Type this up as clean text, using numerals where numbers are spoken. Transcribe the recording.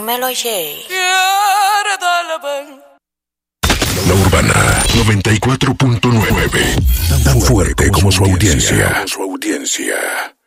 Me lo oye. La Urbana 94.9. Tan fuerte como su audiencia.